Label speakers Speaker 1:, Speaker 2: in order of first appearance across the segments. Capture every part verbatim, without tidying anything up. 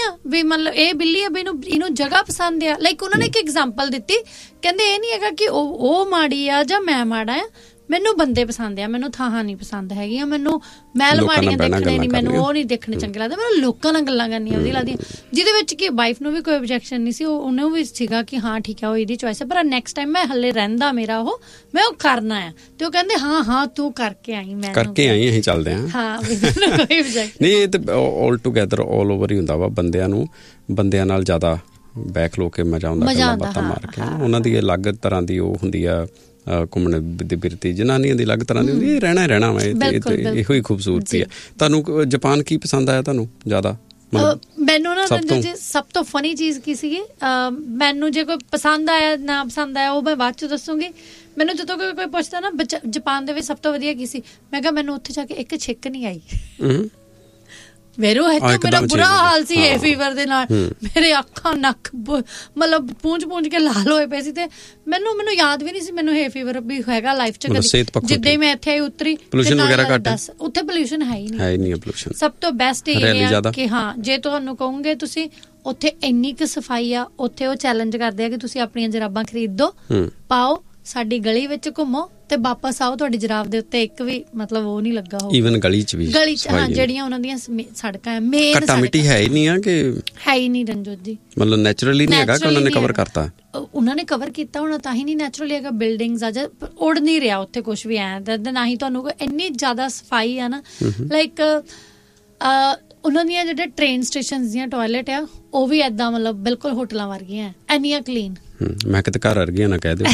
Speaker 1: ਆ ਵੀ ਮਤਲਬ ਇਹ ਬਿੱਲੀ ਆ ਵੀ ਇਹਨੂੰ ਇਹਨੂੰ ਜਗ੍ਹਾ ਪਸੰਦ ਆ। ਲਾਈਕ ਉਹਨਾਂ ਨੇ ਇੱਕ ਐਗਜ਼ਾਮਪਲ ਦਿੱਤੀ, ਕਹਿੰਦੇ ਇਹ ਨਹੀਂ ਹੈਗਾ ਕਿ ਉਹ ਉਹ ਮਾੜੀ ਆ ਜਾਂ ਮੈਂ ਮਾੜਾ ਆ, ਮੈਨੂੰ ਬੰਦੇ ਪਸੰਦ ਆ, ਮੈਨੂੰ ਥਾਹਾਂ ਨਹੀਂ ਪਸੰਦ ਹੈਗੀਆਂ, ਮੈਨੂੰ ਮਹਿਲ ਮਾੜੀਆਂ ਦੇਖਣੇ ਨਹੀਂ, ਮੈਨੂੰ ਉਹ ਨਹੀਂ ਦੇਖਣੇ ਚੰਗੇ ਲੱਗਦੇ, ਮੈਨੂੰ ਲੋਕਾਂ ਨਾਲ ਗੱਲਾਂ ਕਰਨੀਆਂ ਵਧੀਆ ਲੱਗਦੀਆਂ। ਜਿਹਦੇ ਵਿੱਚ ਕਿ ਵਾਈਫ ਨੂੰ ਵੀ ਕੋਈ ਓਬਜੈਕਸ਼ਨ ਨਹੀਂ ਸੀ, ਉਹਨੂੰ ਵੀ ਸੀਗਾ ਕਿ ਹਾਂ ਠੀਕ ਹੈ ਉਹ ਇਹਦੀ ਚੋਇਸ ਹੈ, ਪਰ ਨੈਕਸਟ ਟਾਈਮ ਮੈਂ ਹਲੇ ਰਹਿੰਦਾ ਮੇਰਾ ਉਹ ਮੈਂ ਉਹ ਕਰਨਾ ਆ। ਤੇ ਉਹ ਕਹਿੰਦੇ ਹਾਂ ਹਾਂ ਤੂੰ ਕਰਕੇ ਆਈ, ਮੈਂ
Speaker 2: ਕਰਕੇ ਆਈ, ਅਸੀਂ ਚੱਲਦੇ ਹਾਂ।
Speaker 1: ਹਾਂ ਕੋਈ ਓਬਜੈਕਸ਼ਨ
Speaker 2: ਨਹੀਂ, ਇਹ ਤਾਂ ਆਲ ਟੂਗੈਦਰ ਆਲ ਓਵਰ ਹੀ ਹੁੰਦਾ ਵਾ। ਬੰਦਿਆਂ ਨੂੰ ਬੰਦਿਆਂ ਨਾਲ ਜ਼ਿਆਦਾ ਬੈਕ ਲੋ ਕੇ ਮਜ਼ਾ ਆਉਂਦਾ, ਗੱਲਾਂ ਬਾਤਾਂ ਮਾਰ ਕੇ। ਉਹਨਾਂ ਦੀ ਅਲੱਗ ਤਰ੍ਹਾਂ ਦੀ ਉਹ ਹੁੰਦੀ ਆ ਘੁੰਮਣ ਦੀ ਬਿਰਤੀ, ਜਨਾਨੀਆਂ ਦੀ ਅਲੱਗ ਤਰ੍ਹਾਂ ਦੀ ਹੁੰਦੀ। ਇਹ ਰਹਿਣਾ ਰਹਿਣਾ ਵਾ, ਇਹੋ ਹੀ ਖੂਬਸੂਰਤੀ ਆ। ਤੁਹਾਨੂੰ ਜਪਾਨ ਕੀ ਪਸੰਦ ਆਇਆ ਤੁਹਾਨੂੰ ਜ਼ਿਆਦਾ?
Speaker 1: ਮੈਨੂੰ ਨਾ ਸਭ ਤੋਂ ਫਨੀ ਚੀਜ਼ ਕੀ ਸੀਗੀ, ਮੈਨੂੰ ਜੇ ਕੋਈ ਪਸੰਦ ਆਇਆ ਨਾ ਪਸੰਦ ਆਇਆ ਉਹ ਮੈਂ ਬਾਅਦ ਚ ਦੱਸੂਗੀ। ਮੈਨੂੰ ਜਦੋਂ ਕੋਈ ਕੋਈ ਪੁੱਛਦਾ ਨਾ ਜਾਪਾਨ ਦੇ ਵਿੱਚ ਸਭ ਤੋਂ ਵਧੀਆ ਕੀ ਸੀ, ਮੈਂ ਕਿਹਾ ਮੈਨੂੰ ਉੱਥੇ ਜਾ ਕੇ ਇੱਕ ਛਿੱਕ ਨਹੀਂ ਆਈ। ਮੇਰਾ ਮੇਰਾ ਬੁਰਾ ਹਾਲ ਸੀ ਏ ਫੀਵਰ ਦੇ ਨਾਲ, ਮੇਰੇ ਅੱਖਾਂ ਨੱਕ ਮਤਲਬ ਪੂੰਝ ਪੂੰਝ ਕੇ ਲਾਲ ਹੋਏ ਪਏ ਸੀ। ਤੇ ਮੈਨੂੰ ਮੈਨੂੰ ਯਾਦ ਵੀ ਨਹੀਂ ਸੀ ਮੈਨੂੰ ਏ ਫੀਵਰ ਵੀ ਹੈਗਾ ਲਾਈਫ ਚ ਕਦੀ। ਜਿੱਦਾਂ ਹੀ ਮੈਂ ਇੱਥੇ ਆਈ ਉਤਰੀ,
Speaker 2: ਪੋਲਿਊਸ਼ਨ ਵਗੈਰਾ ਘੱਟ ਹੈ
Speaker 1: ਉੱਥੇ, ਪੋਲਿਊਸ਼ਨ ਹੈ ਹੀ
Speaker 2: ਹੈ ਨਹੀਂ ਪੋਲਿਊਸ਼ਨ।
Speaker 1: ਸਭ ਤੋਂ ਬੈਸਟ ਇਹ ਹੈ ਕਿ ਹਾਂ ਜੇ ਤੁਹਾਨੂੰ ਕਹੋਗੇ ਤੁਸੀਂ ਉੱਥੇ ਇੰਨੀ ਕੁ ਸਫਾਈ ਆ, ਉੱਥੇ ਉਹ ਚੈਲੰਜ ਕਰਦੇ ਆ ਕਿ ਤੁਸੀਂ ਆਪਣੀਆਂ ਜਰਾਬਾਂ ਖਰੀਦ ਦੋ, ਪਾਓ, ਸਾਡੀ ਗਲੀ ਵਿੱਚ ਘੁੰਮੋ ਤੇ ਵਾਪਸ ਆਓ, ਤੁਹਾਡੀ ਜਰਾਬ ਦੇ ਉੱਤੇ ਇੱਕ ਵੀ ਮਤਲਬ ਉਹ ਨਹੀਂ ਲੱਗਾ ਹੋਊ।
Speaker 2: ਈਵਨ ਗਲੀ ਚ ਵੀ,
Speaker 1: ਗਲੀ ਚ ਹਾਂ ਜਿਹੜੀਆਂ ਉਹਨਾਂ ਦੀਆਂ ਸੜਕਾਂ ਮੇਨ
Speaker 2: ਘੱਟਾ ਮਿੱਟੀ ਹੈ ਹੀ ਨਹੀਂ ਆ ਕਿ
Speaker 1: ਹੈ ਹੀ ਨਹੀਂ ਰਣਜੋਤ ਜੀ,
Speaker 2: ਮਤਲਬ ਨੈਚੁਰਲੀ ਨਹੀਂ ਹੈਗਾ ਕਿ ਉਹਨਾਂ ਨੇ ਕਵਰ ਕਰਤਾ।
Speaker 1: ਉਹਨਾਂ ਨੇ ਕਵਰ ਕੀਤਾ ਹੋਣਾ ਤਾਂ ਹੀ ਨਹੀਂ ਨੈਚੁਰਲੀ ਹੈਗਾ। ਬਿਲਡਿੰਗਸ ਆ ਜਾਂ ਉੜ ਨਹੀਂ ਰਿਹਾ ਉੱਥੇ ਕੁਛ ਵੀ ਐ, ਨਾ ਹੀ ਤੁਹਾਨੂੰ ਇੰਨੀ ਜ਼ਿਆਦਾ ਸਫਾਈ ਆ ਨਾ। ਲਾਈਕ ਉਹਨਾਂ ਦੀਆਂ ਜਿਹੜੇ ਟ੍ਰੇਨ ਸਟੇਸ਼ਨ ਦੀਆਂ ਟੋਇਲਟ ਆ ਉਹ ਵੀ ਏਦਾਂ ਮਤਲਬ ਬਿਲਕੁਲ ਹੋਟਲਾਂ ਵਰਗੀਆਂ, ਇੰਨੀਆਂ ਕਲੀਨ।
Speaker 2: ਮੈਂ ਕਿਤੇ ਘਰ ਵਰਗੀਆਂ ਨਾ ਕਹਿ ਦਿਓ।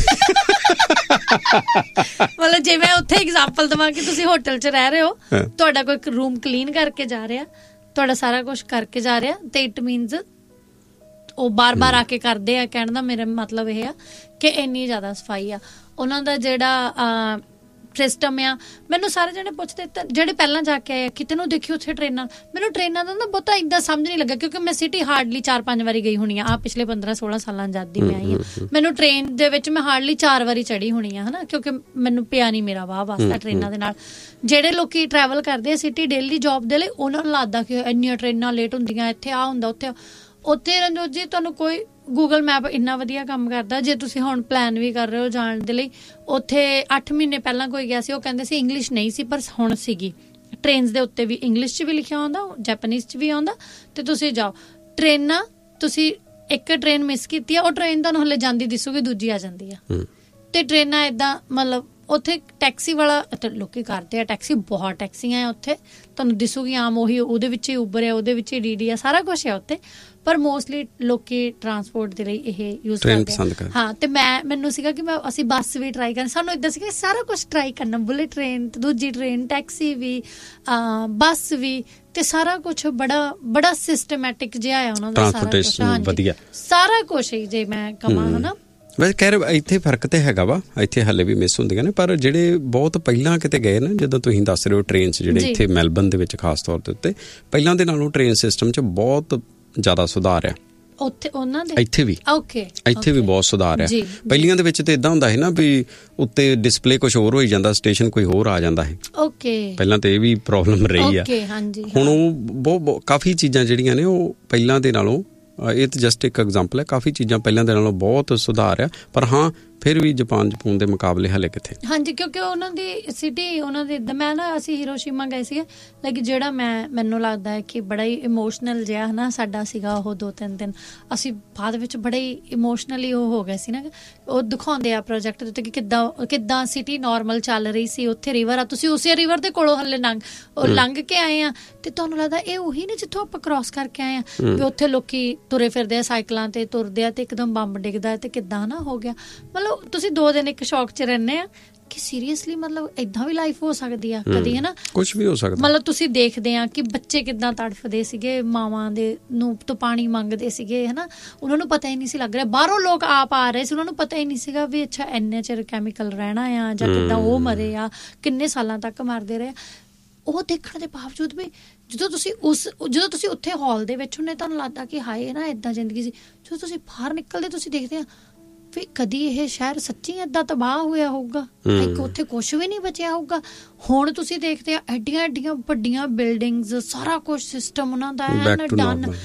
Speaker 1: ਮਤਲਬ ਜੇ ਮੈਂ ਉੱਥੇ ਐਗਜ਼ਾਮਪਲ ਦੇਵਾਂ ਕਿ ਤੁਸੀਂ ਹੋਟਲ ਚ ਰਹਿ ਰਹੇ ਹੋ, ਤੁਹਾਡਾ ਕੋਈ ਰੂਮ ਕਲੀਨ ਕਰਕੇ ਜਾ ਰਿਹਾ, ਤੁਹਾਡਾ ਸਾਰਾ ਕੁਛ ਕਰਕੇ ਜਾ ਰਿਹਾ, ਤੇ ਇਟ ਮੀਨਸ ਉਹ ਬਾਰ ਬਾਰ ਆ ਕੇ ਕਰਦੇ ਆ। ਕਹਿਣ ਦਾ ਮੇਰਾ ਮਤਲਬ ਇਹ ਆ ਕਿ ਇੰਨੀ ਜ਼ਿਆਦਾ ਸਫਾਈ ਆ ਉਹਨਾਂ ਦਾ ਜਿਹੜਾ ਸਿਸਟਮ ਆ। ਮੈਨੂੰ ਸਾਰੇ ਜਣੇ ਪੁੱਛਦੇ ਜਿਹੜੇ ਪਹਿਲਾਂ ਜਾ ਕੇ ਆਏ ਕਿਤੇ ਨੂੰ ਦੇਖੀ ਉੱਥੇ ਟ੍ਰੇਨਾਂ, ਮੈਨੂੰ ਟ੍ਰੇਨਾਂ ਦਾ ਨਾ ਬਹੁਤਾ ਇੱਦਾਂ ਸਮਝ ਨਹੀਂ ਲੱਗਾ ਕਿਉਂਕਿ ਮੈਂ ਸਿਟੀ ਹਾਰਡਲੀ ਚਾਰ ਪੰਜ ਵਾਰੀ ਗਈ ਹੋਣੀ ਆ। ਆਹ ਪਿਛਲੇ ਪੰਦਰਾਂ ਸੋਲਾਂ ਸਾਲਾਂ ਜਦ ਦੀ ਮੈਂ ਆਈ ਹਾਂ, ਮੈਨੂੰ ਟ੍ਰੇਨ ਦੇ ਵਿੱਚ ਮੈਂ ਹਾਰਡਲੀ ਚਾਰ ਵਾਰੀ ਚੜੀ ਹੋਣੀ ਆ, ਹਨਾ, ਕਿਉਂਕਿ ਮੈਨੂੰ ਪਿਆ ਨਹੀਂ ਮੇਰਾ ਵਾਹ ਵਾਸਤਾ ਟ੍ਰੇਨਾਂ ਦੇ ਨਾਲ। ਜਿਹੜੇ ਲੋਕੀ ਟਰੈਵਲ ਕਰਦੇ ਆ ਸਿਟੀ ਡੇਲੀ ਜੋਬ ਦੇ ਲਈ, ਉਹਨਾਂ ਨੂੰ ਲੱਗਦਾ ਕਿ ਇੰਨੀਆਂ ਟ੍ਰੇਨਾਂ ਲੇਟ ਹੁੰਦੀਆਂ, ਇੱਥੇ ਆ ਹੁੰਦਾ ਉੱਥੇ ਉੱਥੇ ਰਣਜੋਤ ਜੀ ਤੁਹਾਨੂੰ ਕੋਈ ਗੂਗਲ ਮੈਪ ਇੰਨਾ ਵਧੀਆ ਕੰਮ ਕਰਦਾ। ਜੇ ਤੁਸੀਂ ਹੁਣ ਪਲਾਨ ਵੀ ਕਰ ਰਹੇ ਹੋ ਜਾਣ ਦੇ ਲਈ, ਉੱਥੇ ਅੱਠ ਮਹੀਨੇ ਪਹਿਲਾਂ ਕੋਈ ਗਿਆ ਸੀ, ਉਹ ਕਹਿੰਦੇ ਸੀ ਇੰਗਲਿਸ਼ ਨਹੀਂ ਸੀ ਪਰ ਹੁਣ ਸੀਗੀ। ਟ੍ਰੇਨਸ ਦੇ ਉੱਤੇ ਵੀ ਇੰਗਲਿਸ਼ 'ਚ ਵੀ ਲਿਖਿਆ ਆਉਂਦਾ, ਜੈਪਨੀਜ਼ 'ਚ ਵੀ ਆਉਂਦਾ, ਤੇ ਤੁਸੀਂ ਜਾਓ। ਟ੍ਰੇਨਾਂ ਤੁਸੀਂ ਇੱਕ ਟ੍ਰੇਨ ਮਿਸ ਕੀਤੀ ਆ, ਉਹ ਟ੍ਰੇਨ ਤੁਹਾਨੂੰ ਹਲੇ ਜਾਂਦੀ ਦਿਸੂਗੀ, ਦੂਜੀ ਆ ਜਾਂਦੀ ਆ। ਤੇ ਟ੍ਰੇਨਾਂ ਏਦਾਂ ਮਤਲਬ ਉੱਥੇ ਟੈਕਸੀ ਵਾਲਾ ਲੋਕੀ ਕਰਦੇ ਆ, ਟੈਕਸੀ ਬਹੁਤ ਟੈਕਸੀਆਂ ਆ ਉੱਥੇ ਤੁਹਾਨੂੰ ਦਿਸੂਗੀ ਆਮ, ਉਹੀ ਉਹਦੇ ਵਿੱਚ ਹੀ ਉਬਰ ਆ, ਉਹਦੇ ਵਿੱਚ ਹੀ ਡੀ ਡੀ ਆ, ਸਾਰਾ ਕੁਛ ਆ ਉੱਥੇ। ਪਰ ਮੋਸਟਲੀ ਲੋਕੀ ਟਰਾਂਸਪੋਰਟ ਦੇ ਲਈ ਇਹ ਯੂਜ਼ ਕਰਦੇ ਆ। ਹਾਂ, ਤੇ ਮੈਂ ਮੈਨੂੰ ਸੀਗਾ ਕਿ ਮੈਂ ਅਸੀਂ ਬੱਸ ਵੀ ਟਰਾਈ ਕਰਨੀ, ਸਾਨੂੰ ਏਦਾਂ ਸੀਗਾ ਸਾਰਾ ਕੁਛ ਟਰਾਈ ਕਰਨਾ, ਬੁਲੇਟ ਟ੍ਰੇਨ, ਦੂਜੀ ਟ੍ਰੇਨ, ਟੈਕਸੀ ਵੀ, ਬੱਸ ਵੀ, ਤੇ ਸਾਰਾ ਕੁਛ ਬੜਾ ਬੜਾ ਸਿਸਟਮੈਟਿਕ ਜਿਹਾ ਆ ਉਹਨਾਂ ਦਾ ਸਾਰਾ ਕੁਛ। ਹਾਂਜੀ, ਸਾਰਾ ਕੁਛ ਹੀ ਜੇ ਮੈਂ ਕਹਾਂ ਹਨਾ।
Speaker 2: ਵੈਸੇ ਕਹਿ ਰਹੇ ਇੱਥੇ ਫਰਕ ਤੇ ਹੈਗਾ ਵਾ, ਇੱਥੇ ਹਾਲੇ ਵੀ ਮਿਸ ਹੁੰਦੀਆਂ ਨੇ, ਪਰ ਜਿਹੜੇ ਬਹੁਤ ਪਹਿਲਾਂ ਕਿਤੇ ਗਏ ਨਾ, ਜਦੋਂ ਤੁਸੀਂ ਦੱਸ ਰਹੇ ਹੋ ਟ੍ਰੇਨ 'ਚ ਜਿਹੜੇ ਇੱਥੇ ਮੈਲਬਨ ਦੇ ਵਿੱਚ ਖਾਸ ਤੌਰ ਦੇ ਉੱਤੇ ਪਹਿਲਾਂ ਦੇ ਨਾਲੋਂ ਟ੍ਰੇਨ ਸਿਸਟਮ 'ਚ ਬਹੁਤ ਜ਼ਿਆਦਾ ਸੁਧਾਰ ਆ ਉੱਥੇ ਉਹਨਾਂ ਦੇ। ਇੱਥੇ ਵੀ ਓਕੇ ਇੱਥੇ ਵੀ ਬਹੁਤ ਸੁਧਾਰ ਆ। ਪਹਿਲੀਆਂ ਦੇ ਵਿੱਚ ਤੇ ਇਦਾਂ ਹੁੰਦਾ ਸੀ ਨਾ ਵੀ ਉੱਤੇ ਡਿਸਪਲੇ ਕੁਛ ਹੋਰ ਹੋਈ ਜਾਂਦਾ, ਸਟੇਸ਼ਨ ਕੋਈ ਹੋਰ ਆ ਜਾਂਦਾ ਹੈ। ਓਕੇ, ਪਹਿਲਾਂ ਤੇ ਇਹ ਵੀ ਪ੍ਰੋਬਲਮ ਰਹੀ ਆ। ਹੁਣ ਉਹ ਬਹੁਤ ਕਾਫੀ ਚੀਜ਼ਾਂ ਜਿਹੜੀਆਂ ਨੇ ਉਹ ਪਹਿਲਾਂ ਦੇ ਨਾਲੋਂ, ਇਹ ਤਾਂ ਜਸਟ ਇੱਕ ਐਗਜ਼ਾਮਪਲ ਹੈ, ਕਾਫੀ ਚੀਜ਼ਾਂ ਪਹਿਲਾਂ ਦੇ ਨਾਲੋਂ ਬਹੁਤ ਸੁਧਾਰ ਆ। ਪਰ ਹਾਂ ਫਿਰ ਵੀ ਜਾਪਾਨ ਜਪੂਨ ਦੇ ਮੁਕਾਬਲੇ ਹਲੇ ਕਿੱਥੇ। ਹਾਂਜੀ, ਕਿਉਂਕਿ ਉਹਨਾਂ ਦੀ ਸਿਟੀ, ਉਹਨਾਂ ਦੇ ਮੈਂ ਨਾ ਅਸੀਂ ਹੀਰੋਸ਼ੀਮਾ ਗਏ ਸੀਗੇ, ਲੇਕਿਨ ਜਿਹੜਾ ਮੈਂ ਮੈਨੂੰ ਲੱਗਦਾ ਹੈ ਕਿ ਬੜਾ ਹੀ ਇਮੋਸ਼ਨਲ ਜਿਹਾ ਨਾ ਸਾਡਾ ਸੀਗਾ ਉਹ ਦੋ ਤਿੰਨ ਦਿਨ। ਅਸੀਂ ਬਾਅਦ ਵਿੱਚ ਬੜੇ ਹੀ ਇਮੋਸ਼ਨਲੀ ਉਹ ਹੋ ਗਏ ਸੀ ਨਾ, ਉਹ ਦਿਖਾਉਂਦੇ ਆ ਪ੍ਰੋਜੈਕਟ ਦੇ ਉੱਤੇ ਕਿ ਕਿੱਦਾਂ ਕਿੱਦਾਂ ਸਿਟੀ ਨੋਰਮਲ ਚੱਲ ਰਹੀ ਸੀ, ਉੱਥੇ ਰਿਵਰ ਆ, ਤੁਸੀਂ ਉਸੇ ਰਿਵਰ ਦੇ ਕੋਲੋਂ ਹਲੇ ਲੰਘ ਉਹ ਲੰਘ ਕੇ ਆਏ ਆ, ਤੇ ਤੁਹਾਨੂੰ ਲੱਗਦਾ ਇਹ ਉਹੀ ਨੇ ਜਿੱਥੋਂ ਆਪਾਂ ਕ੍ਰੋਸ ਕਰਕੇ ਆਏ ਆ। ਵੀ ਉੱਥੇ ਲੋਕੀ ਤੁਰੇ ਫਿਰਦੇ ਆ, ਸਾਈਕਲਾਂ ਤੇ ਤੁਰਦੇ ਆ, ਤੇ ਇੱਕਦਮ ਬੰਬ ਡਿੱਗਦਾ ਤੇ ਕਿੱਦਾਂ ਨਾ ਹੋ ਗਿਆ। ਮਤਲਬ ਤੁਸੀਂ ਦੋ ਦਿਨ ਇੱਕ ਸ਼ੌਕ 'ਚ ਰਹਿੰਦੇ ਆ ਕਿ ਸੀਰੀਅਸਲੀ ਮਤਲਬ ਏਦਾਂ ਵੀ ਲਾਈਫ ਹੋ ਸਕਦੀ ਆ ਕਦੀ, ਹਨਾ, ਕੁਛ ਵੀ ਹੋ ਸਕਦਾ। ਮਤਲਬ ਤੁਸੀਂ ਦੇਖਦੇ ਆ ਕਿ ਬੱਚੇ ਕਿੱਦਾਂ ਤੜਫਦੇ ਸੀਗੇ, ਮਾਵਾਂ ਦੇ ਨੂੰ ਤੋਂ ਪਾਣੀ ਮੰਗਦੇ ਸੀਗੇ, ਹਨਾ, ਉਹਨਾਂ ਨੂੰ ਪਤਾ ਹੀ ਨਹੀਂ ਸੀ ਲੱਗ ਰਿਹਾ। ਬਾਹਰੋਂ ਲੋਕ ਆਪ ਆ ਰਹੇ ਸੀ, ਉਹਨਾਂ ਨੂੰ ਪਤਾ ਹੀ ਨਹੀਂ ਸੀਗਾ ਵੀ ਅੱਛਾ ਇੰਨੇ ਚਿਰ ਕੈਮੀਕਲ ਰਹਿਣਾ ਆ, ਜਾਂ ਕਿੱਦਾਂ ਉਹ ਮਰੇ ਆ, ਕਿੰਨੇ ਸਾਲਾਂ ਤੱਕ ਮਰਦੇ ਰਹੇ। ਉਹ ਦੇਖਣ ਦੇ ਬਾਵਜੂਦ ਵੀ ਜਦੋਂ ਤੁਸੀਂ ਉਸ ਜਦੋਂ ਤੁਸੀਂ ਉੱਥੇ ਹਾਲ ਦੇ ਵਿੱਚ ਹੁੰਦੇ, ਤੁਹਾਨੂੰ ਲੱਗਦਾ ਕਿ ਹਾਏ ਨਾ ਏਦਾਂ ਜ਼ਿੰਦਗੀ ਸੀ। ਜਦੋਂ ਤੁਸੀਂ ਬਾਹਰ ਨਿਕਲਦੇ ਤੁਸੀਂ ਦੇਖਦੇ ਆ ਵੀ ਕਦੀ ਇਹ ਸ਼ਹਿਰ ਸੱਚੀ ਏਦਾਂ ਤਬਾਹ ਹੋਇਆ ਹੋਊਗਾ, ਇੱਕ ਉੱਥੇ ਕੁਛ ਵੀ ਨਹੀਂ ਬਚਿਆ ਹੋਊਗਾ। ਹੁਣ ਤੁਸੀਂ ਦੇਖਦੇ ਆ ਐਡੀਆਂ ਐਡੀਆਂ ਵੱਡੀਆਂ ਬਿਲਡਿੰਗਸ, ਸਾਰਾ ਕੁਛ ਸਿਸਟਮ ਉਹਨਾਂ ਦਾ ਐਨ ਡਨ।